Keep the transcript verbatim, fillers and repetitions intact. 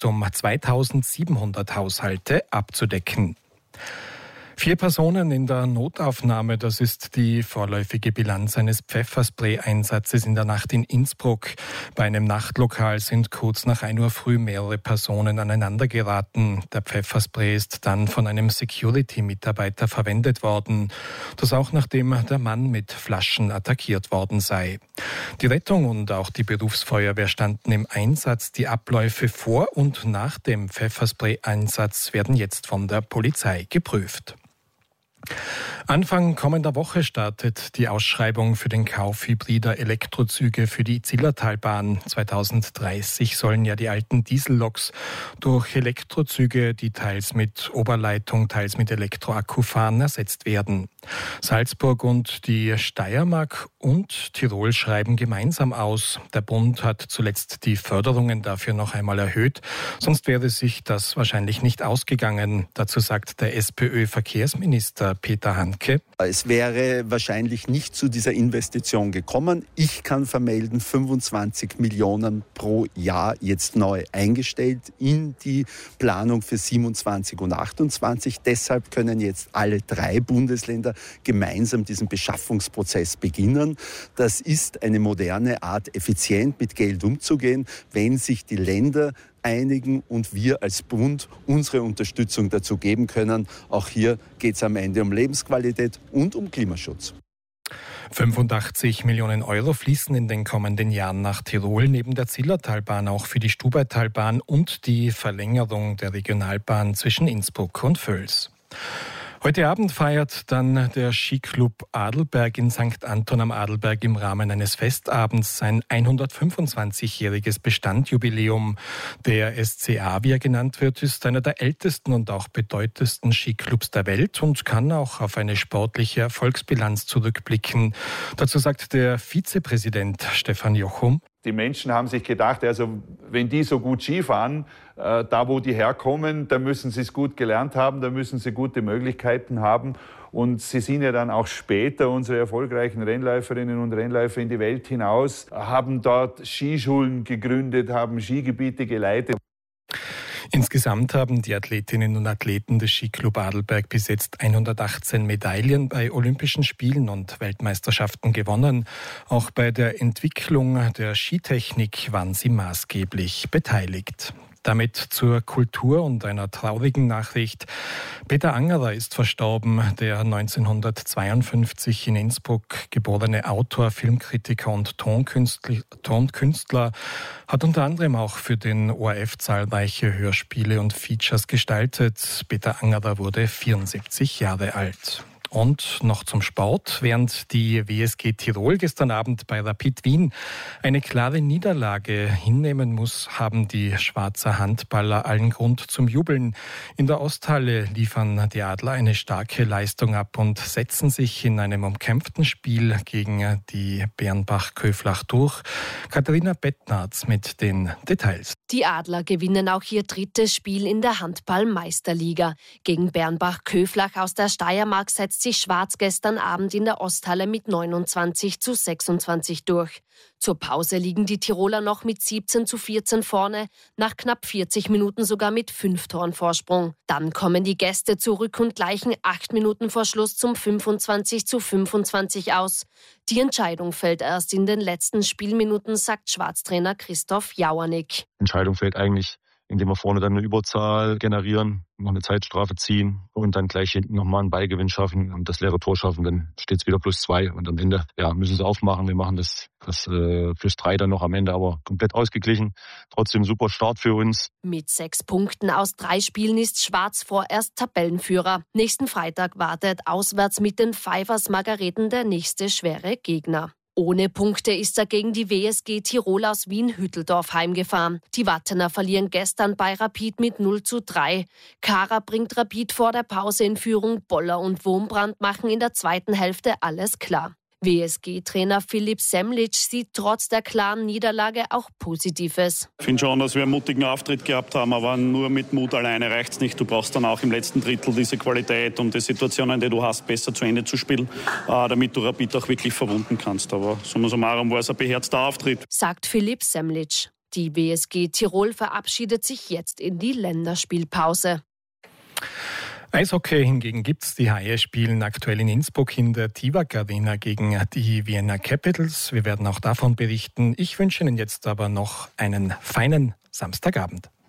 ist um zweitausendsiebenhundert Haushalte abzudecken. Vier Personen in der Notaufnahme, das ist die vorläufige Bilanz eines Pfefferspray-Einsatzes in der Nacht in Innsbruck. Bei einem Nachtlokal sind kurz nach ein Uhr früh mehrere Personen aneinandergeraten. Der Pfefferspray ist dann von einem Security-Mitarbeiter verwendet worden. Das auch nachdem der Mann mit Flaschen attackiert worden sei. Die Rettung und auch die Berufsfeuerwehr standen im Einsatz. Die Abläufe vor und nach dem Pfefferspray-Einsatz werden jetzt von der Polizei geprüft. Anfang kommender Woche startet die Ausschreibung für den Kauf hybrider Elektrozüge für die Zillertalbahn. zweitausenddreißig sollen ja die alten Dieselloks durch Elektrozüge, die teils mit Oberleitung, teils mit Elektroakku fahren, ersetzt werden. Salzburg und die Steiermark und Tirol schreiben gemeinsam aus. Der Bund hat zuletzt die Förderungen dafür noch einmal erhöht. Sonst wäre sich das wahrscheinlich nicht ausgegangen. Dazu sagt der SPÖ-Verkehrsminister Peter Handke. Es wäre wahrscheinlich nicht zu dieser Investition gekommen. Ich kann vermelden, fünfundzwanzig Millionen pro Jahr jetzt neu eingestellt in die Planung für siebenundzwanzig und achtundzwanzig. Deshalb können jetzt alle drei Bundesländer gemeinsam diesen Beschaffungsprozess beginnen. Das ist eine moderne Art, effizient mit Geld umzugehen, wenn sich die Länder einigen und wir als Bund unsere Unterstützung dazu geben können. Auch hier geht es am Ende um Lebensqualität und um Klimaschutz. fünfundachtzig Millionen Euro fließen in den kommenden Jahren nach Tirol, neben der Zillertalbahn auch für die Stubaitalbahn und die Verlängerung der Regionalbahn zwischen Innsbruck und Völs. Heute Abend feiert dann der Skiclub Adelberg in Sankt Anton am Adelberg im Rahmen eines Festabends sein hundertfünfundzwanzigjähriges Bestandjubiläum. Der S C A, wie er genannt wird, ist einer der ältesten und auch bedeutendsten Skiclubs der Welt und kann auch auf eine sportliche Erfolgsbilanz zurückblicken. Dazu sagt der Vizepräsident Stefan Jochum: Die Menschen haben sich gedacht, also wenn die so gut Skifahren, äh, da wo die herkommen, da müssen sie es gut gelernt haben, da müssen sie gute Möglichkeiten haben. Und sie sind ja dann auch später, unsere erfolgreichen Rennläuferinnen und Rennläufer, in die Welt hinaus, haben dort Skischulen gegründet, haben Skigebiete geleitet. Insgesamt haben die Athletinnen und Athleten des Skiclub Adelberg bis jetzt hundertachtzehn Medaillen bei Olympischen Spielen und Weltmeisterschaften gewonnen. Auch bei der Entwicklung der Skitechnik waren sie maßgeblich beteiligt. Damit zur Kultur und einer traurigen Nachricht. Peter Angerer ist verstorben. Der neunzehnhundertzweiundfünfzig in Innsbruck geborene Autor, Filmkritiker und Tonkünstler, Tonkünstler hat unter anderem auch für den O R F zahlreiche Hörspiele und Features gestaltet. Peter Angerer wurde vierundsiebzig Jahre alt. Und noch zum Sport. Während die W S G Tirol gestern Abend bei Rapid Wien eine klare Niederlage hinnehmen muss, haben die Schwarzer Handballer allen Grund zum Jubeln. In der Osthalle liefern die Adler eine starke Leistung ab und setzen sich in einem umkämpften Spiel gegen die Bernbach-Köflach durch. Katharina Bettnarz mit den Details. Die Adler gewinnen auch ihr drittes Spiel in der Handball-Meisterliga. Gegen Bernbach-Köflach aus der Steiermark setzt sich Schwarz gestern Abend in der Osthalle mit neunundzwanzig zu sechsundzwanzig durch. Zur Pause liegen die Tiroler noch mit siebzehn zu vierzehn vorne, nach knapp vierzig Minuten sogar mit fünf Toren Vorsprung. Dann kommen die Gäste zurück und gleichen acht Minuten vor Schluss zum fünfundzwanzig zu fünfundzwanzig aus. Die Entscheidung fällt erst in den letzten Spielminuten, sagt Schwarztrainer Christoph Jauernick. Die Entscheidung fällt eigentlich, indem wir vorne dann eine Überzahl generieren, noch eine Zeitstrafe ziehen und dann gleich hinten nochmal einen Ballgewinn schaffen und das leere Tor schaffen, dann steht es wieder plus zwei und am Ende ja, müssen sie aufmachen. Wir machen das, das äh, plus drei dann noch am Ende, aber komplett ausgeglichen. Trotzdem super Start für uns. Mit sechs Punkten aus drei Spielen ist Schwarz vorerst Tabellenführer. Nächsten Freitag wartet auswärts mit den Pfeifers Margareten der nächste schwere Gegner. Ohne Punkte ist er gegen die W S G Tirol aus Wien-Hütteldorf heimgefahren. Die Wattener verlieren gestern bei Rapid mit null zu drei. Kara bringt Rapid vor der Pause in Führung. Boller und Wurmbrand machen in der zweiten Hälfte alles klar. W S G-Trainer Philipp Semlitsch sieht trotz der klaren Niederlage auch Positives. Ich finde schon, dass wir einen mutigen Auftritt gehabt haben, aber nur mit Mut alleine reicht es nicht. Du brauchst dann auch im letzten Drittel diese Qualität und die Situationen, die du hast, besser zu Ende zu spielen, damit du Rapid auch wirklich verwunden kannst. Aber summa summarum war es ein beherzter Auftritt. Sagt Philipp Semlitsch. Die W S G Tirol verabschiedet sich jetzt in die Länderspielpause. Eishockey hingegen gibt's. Die Haie spielen aktuell in Innsbruck in der Tivak Arena gegen die Vienna Capitals. Wir werden auch davon berichten. Ich wünsche Ihnen jetzt aber noch einen feinen Samstagabend.